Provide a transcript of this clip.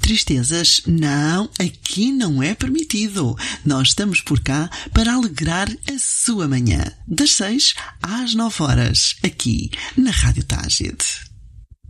tristezas, não, aqui não é permitido. Nós estamos por cá para alegrar a sua manhã. Das 6 às 9 horas, aqui na Rádio Tágide.